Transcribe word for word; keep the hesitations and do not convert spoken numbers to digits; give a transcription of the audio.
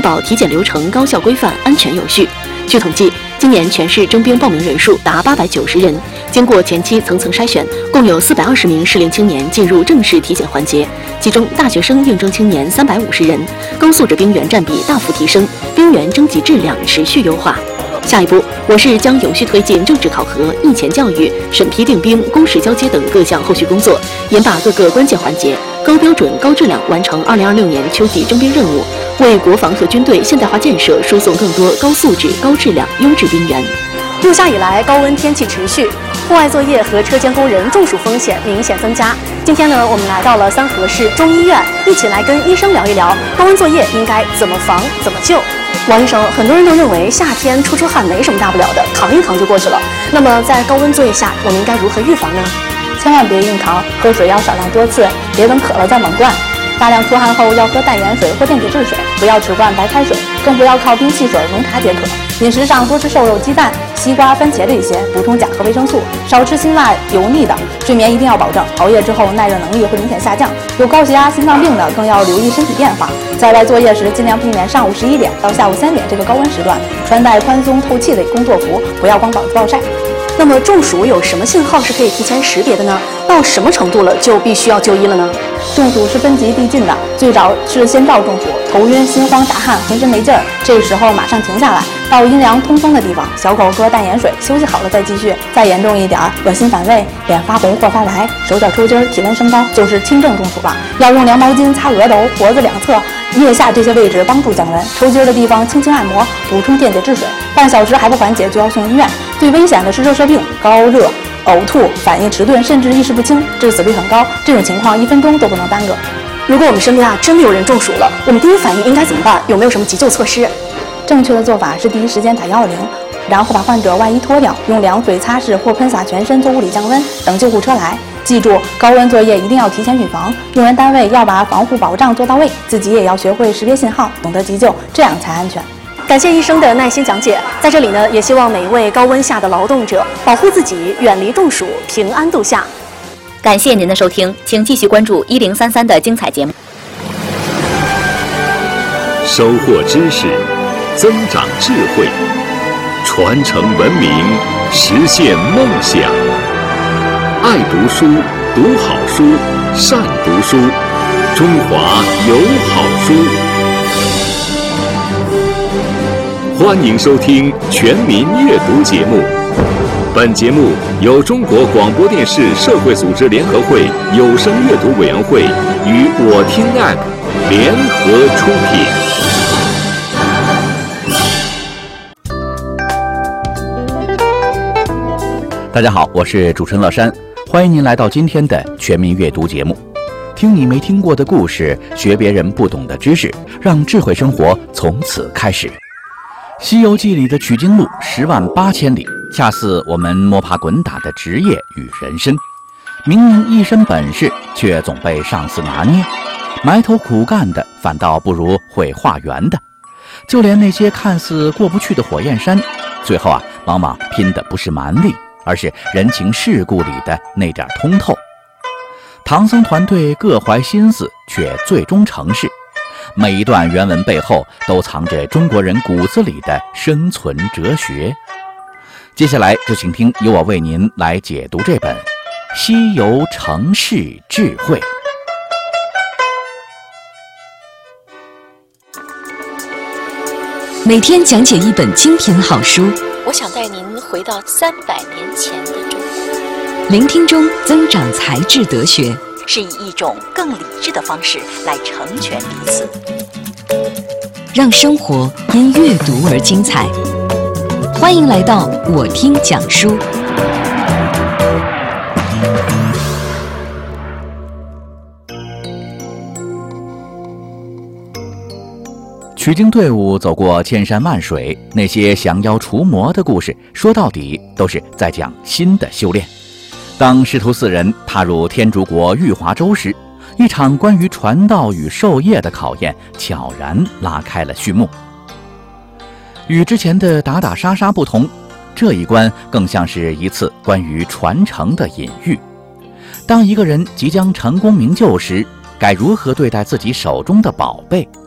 确保体检流程高效规范、安全有序。据统计，今年全市征兵报名人数达八百九十人，经过前期层层筛选，共有四百二十名适龄青年进入正式体检环节，其中大学生应征青年三百五十人，高素质兵员占比大幅提升，兵员征集质量持续优化。下一步，我市将有序推进政治考核、役前教育、审批定兵、公示交接等各项后续工作，严把各个关键环节高标准、高质量完成二零二六年秋季征兵任务，为国防和军队现代化建设输送更多高素质、高质量、优质兵员。 入夏以来，高温天气持续，户外作业和车间工人中暑风险明显增加。今天呢，我们来到了三河市中医院，一起来跟医生聊一聊高温作业应该怎么防、怎么救。王医生，很多人都认为夏天出出汗没什么大不了的，扛一扛就过去了。那么在高温作业下，我们应该如何预防呢？ 千万别硬扛，喝水要少量多次，别等渴了再猛灌。大量出汗后要喝淡盐水或电解质水，不要只灌白开水，更不要靠冰汽水、浓茶解渴。饮食上多吃瘦肉、鸡蛋、西瓜、番茄这些，补充钾和维生素，少吃辛辣、油腻的。睡眠一定要保证，熬夜之后耐热能力会明显下降。有高血压、心脏病的更要留意身体变化。在外作业时，尽量避免上午十一点到下午三点这个高温时段，穿戴宽松透气的工作服，不要光膀子暴晒。 那么中暑有什么信号是可以提前识别的呢？到什么程度了就必须要就医了呢？ 中暑是分级递进的，最早是先兆中暑，头晕、心慌、打汗、浑身没劲儿，这时候马上停下来，到阴凉通风的地方，小口喝淡盐水，休息好了再继续。再严重一点，恶心反胃、脸发红或发白、手脚抽筋、体温升高，就是轻症中暑了。要用凉毛巾擦额头、脖子两侧、腋下这些位置帮助降温，抽筋的地方轻轻按摩，补充电解质水。半小时还不缓解就要送医院。最危险的是热射病、高热、呕吐、反应迟钝，甚至意识不清，致死率很高。这种情况一分钟都不能耽搁。 如果我们身边啊真的有人中暑了，我们第一反应应该怎么办？有没有什么急救措施？ 正确的做法是第一时间打一二零，然后把患者外衣脱掉，用凉水擦拭或喷洒全身做物理降温，等救护车来。记住，高温作业一定要提前预防，用人单位要把防护保障做到位，自己也要学会识别信号，懂得急救，这样才安全。 感谢医生的耐心讲解，在这里呢，也希望每一位高温下的劳动者保护自己，远离中暑，平安度夏。 感谢您的收听，请继续关注一零三三的精彩节目。 收获知识，增长智慧，传承文明，实现梦想。爱读书，读好书，善读书，中华有好书。欢迎收听全民阅读节目。本节目由中国广播电视社会组织联合会有声阅读委员会与我听 A P P 联合出品。大家好，我是主持人乐山，欢迎您来到今天的全民阅读节目。听你没听过的故事，学别人不懂的知识，让智慧生活从此开始。《西游记》里的取经路十万八千里，恰似我们摸爬滚打的职业与人生。明明一身本事，却总被上司拿捏，埋头苦干的反倒不如会化缘的。就连那些看似过不去的火焰山，最后啊，往往拼的不是蛮力，而是人情世故里的那点通透。唐僧团队各怀心思，却最终成事。每一段原文背后都藏着中国人骨子里的生存哲学。接下来就请听由我为您来解读这本《西游成事智慧》。 每天讲解一本精品好书， 我想带您回到三百年前的中国， 聆听中增长才智德学， 是以一种更理智的方式来成全彼此， 让生活因阅读而精彩。欢迎来到我听讲书。 取经队伍走过千山万水，那些降妖除魔的故事，说到底都是在讲新的修炼。当师徒四人踏入天竺国玉华州时，一场关于传道与授业的考验悄然拉开了序幕。与之前的打打杀杀不同，这一关更像是一次关于传承的隐喻。当一个人即将成功名就时，该如何对待自己手中的宝贝？